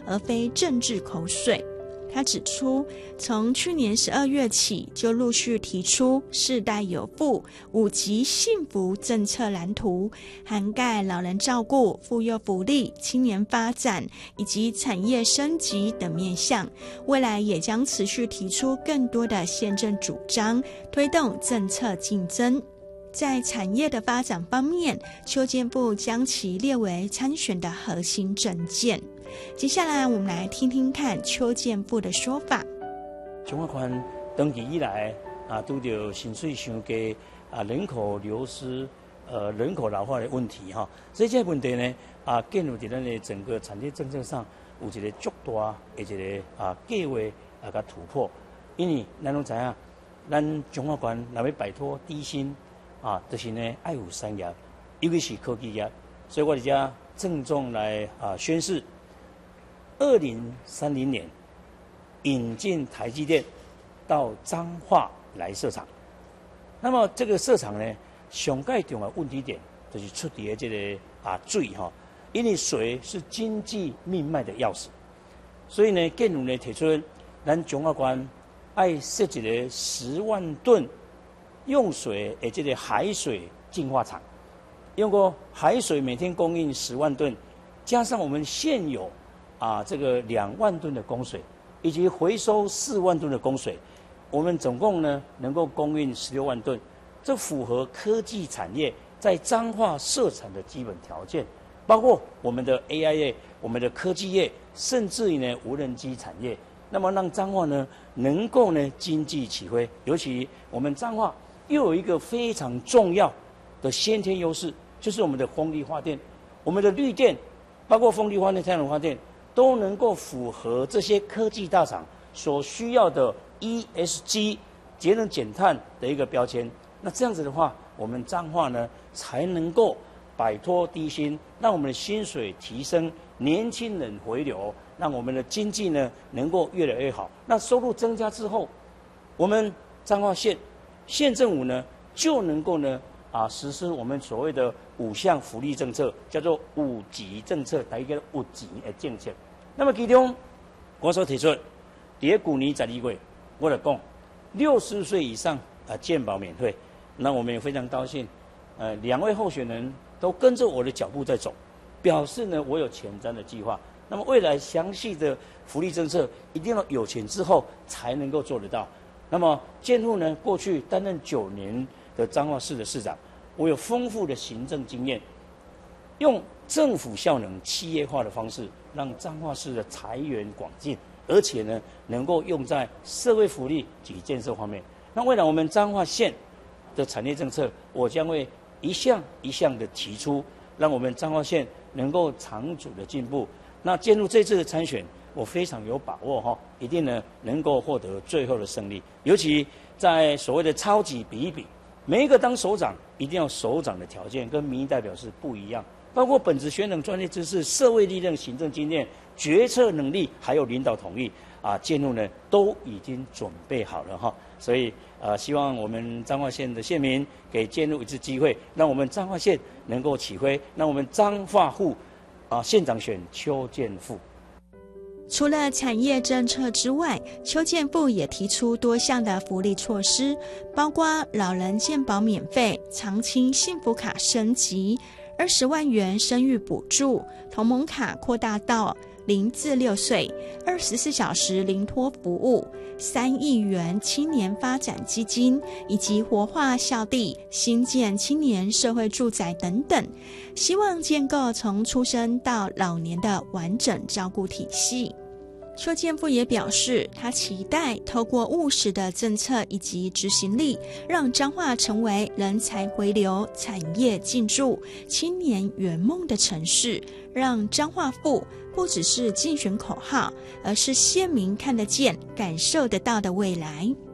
而非政治口水。他指出，从去年12月起，就陆续提出世代有福5级幸福政策蓝图，涵盖老人照顾、妇幼福利、青年发展以及产业升级等面向。未来也将持续提出更多的宪政主张，推动政策竞争。在产业的发展方面，邱健富将其列为参选的核心政见。接下来我们来听听看邱健富的说法。 中华县登记以来拄到薪水上低人口流失人口老化的问题所以这个问题呢建立在咱的整个产业政策上有一个足大的一个计划甲突破。因为咱拢知影，咱中华县若要摆脱低薪就是呢爱有产业，尤其是科技业。所以我伫遮郑重来宣示，2030年引进台积电到彰化来设厂。那么这个设厂呢，上界重要问题点就是出伫这个水因为水是经济命脉的钥匙，所以呢，建议呢提出，咱中华县爱设一个10万吨用水的这个海水净化厂，用过海水每天供应10万吨，加上我们现有这个2万吨的供水，以及回收4万吨的供水，我们总共呢能够供应16万吨，这符合科技产业在彰化设厂的基本条件，包括我们的 AI 业、我们的科技业，甚至于呢无人机产业，那么让彰化呢能够呢经济起飞。尤其我们彰化又有一个非常重要的先天优势，就是我们的风力发电、我们的绿电，包括风力发电、太阳能发电，都能够符合这些科技大厂所需要的 ESG 节能减碳的一个标签。那这样子的话，我们彰化呢才能够摆脱低薪，让我们的薪水提升，年轻人回流，让我们的经济呢能够越来越好。那收入增加之后，我们彰化县政府呢就能够呢实施我们所谓的5项福利政策，叫做5级政策，第一个5级的政策。那么其中我所提出，在去年12月，我就讲60岁以上健保免费。那我们也非常高兴，2位候选人都跟着我的脚步在走，表示呢我有前瞻的计划。那么未来详细的福利政策，一定要有钱之后才能够做得到。那么健富呢，过去担任9年的彰化市的市长，我有丰富的行政经验，用政府效能企业化的方式，让彰化市的财源广进，而且呢能够用在社会福利及建设方面。那未来我们彰化县的产业政策，我将会一项一项的提出，让我们彰化县能够长足的进步。那进入这次的参选，我非常有把握一定呢能够获得最后的胜利。尤其在所谓的超级比一比，每一个当首长一定要首长的条件跟民意代表是不一样，包括本职学能、专业知识、社会历练、行政经验、决策能力，还有领导统一进入呢都已经准备好了所以希望我们彰化县的县民给建入一次机会，让我们彰化县能够起飞，让我们彰化户县长选邱健富。 除了产业政策之外，邱健富也提出多项的福利措施，包括老人健保免费、长青幸福卡升级、20万元生育补助、同盟卡扩大到0至6岁、24小时零托服务、3亿元青年发展基金，以及活化校地、新建青年社会住宅等等，希望建构从出生到老年的完整照顾体系。邱健富也表示，他期待透过务实的政策以及执行力，让彰化成为人才回流、产业进驻、青年圆梦的城市，让彰化富不只是竞选口号，而是县民看得见、感受得到的未来。